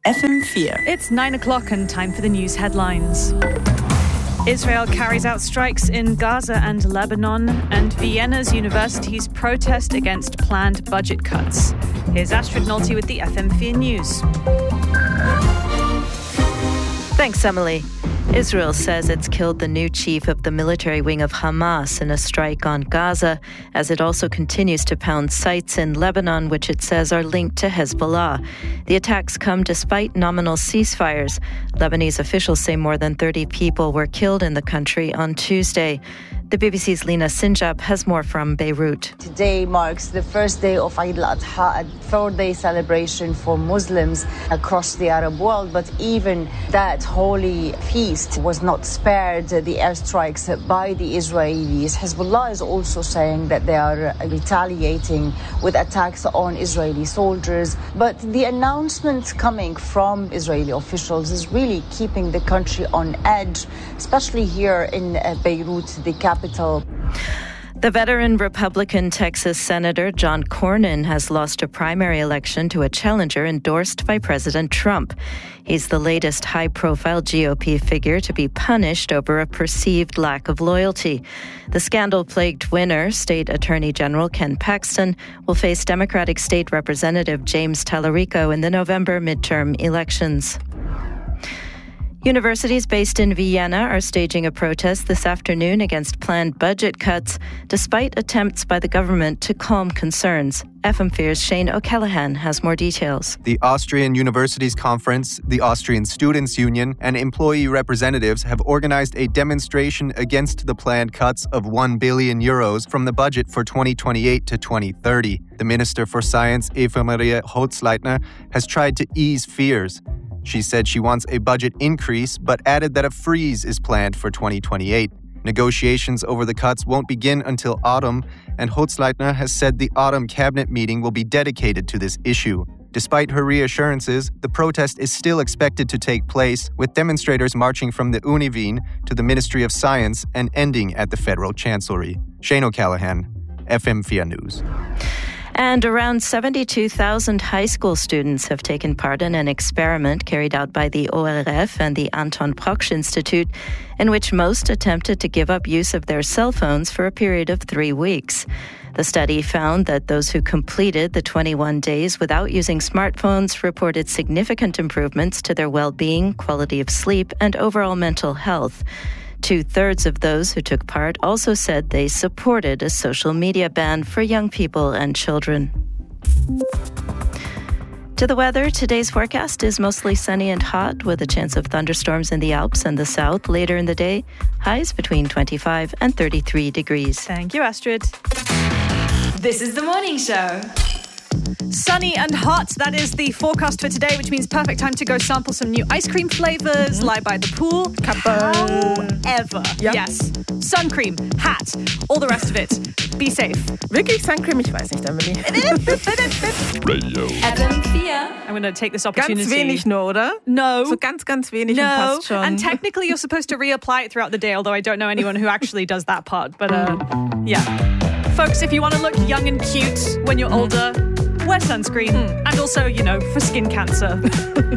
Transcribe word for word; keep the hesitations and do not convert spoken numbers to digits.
F M four. It's nine o'clock and time for the news headlines. Israel carries out strikes in Gaza and Lebanon, and Vienna's universities protest against planned budget cuts. Here's Astrid Nolte with the F M four News. Thanks, Emily. Israel says it's killed the new chief of the military wing of Hamas in a strike on Gaza, as it also continues to pound sites in Lebanon, which it says are linked to Hezbollah. The attacks come despite nominal ceasefires. Lebanese officials say more than thirty people were killed in the country on Tuesday. The B B C's Lina Sinjab has more from Beirut. Today marks the first day of Eid al-Adha, a four-day celebration for Muslims across the Arab world. But even that holy feast was not spared the airstrikes by the Israelis. Hezbollah is also saying that they are retaliating with attacks on Israeli soldiers. But the announcement coming from Israeli officials is really keeping the country on edge, especially here in Beirut, the capital. The veteran Republican Texas Senator John Cornyn has lost a primary election to a challenger endorsed by President Trump. He's the latest high-profile G O P figure to be punished over a perceived lack of loyalty. The scandal-plagued winner, State Attorney General Ken Paxton, will face Democratic State Representative James Tallarico in the November midterm elections. Universities based in Vienna are staging a protest this afternoon against planned budget cuts, despite attempts by the government to calm concerns. F M four's Shane O'Callaghan has more details. The Austrian Universities Conference, the Austrian Students' Union, and employee representatives have organized a demonstration against the planned cuts of one billion euros from the budget for twenty twenty-eight to twenty thirty. The Minister for Science, Eva Maria Holzleitner, has tried to ease fears. She said she wants a budget increase, but added that a freeze is planned for twenty twenty-eight. Negotiations over the cuts won't begin until autumn, and Holzleitner has said the autumn cabinet meeting will be dedicated to this issue. Despite her reassurances, the protest is still expected to take place, with demonstrators marching from the Uni Wien to the Ministry of Science and ending at the Federal Chancellery. Shane O'Callaghan, F M four News. And around seventy-two thousand high school students have taken part in an experiment carried out by the O R F and the Anton Proksch Institute, in which most attempted to give up use of their cell phones for a period of three weeks. The study found that those who completed the twenty-one days without using smartphones reported significant improvements to their well-being, quality of sleep, and overall mental health. Two-thirds of those who took part also said they supported a social media ban for young people and children. To the weather, today's forecast is mostly sunny and hot, with a chance of thunderstorms in the Alps and the south later in the day. Highs between twenty-five and thirty-three degrees. Thank you, Astrid. This is The Morning Show. Sunny and hot, that is the forecast for today, which means perfect time to go sample some new ice cream flavors, mm-hmm. lie by the pool. However, ja. yes, sun cream, hat, all the rest of it. Be safe. Wirklich Sun Cream? Ich weiß nicht, Emily. Radio. F M four. I'm going to take this opportunity. Ganz wenig nur, oder? No. So ganz, ganz wenig no. und passt schon. And technically you're supposed to reapply it throughout the day, although I don't know anyone who actually does that part. But uh, yeah. Folks, if you want to look young and cute when you're older, wear sunscreen. Mm. And also, you know, for skin cancer.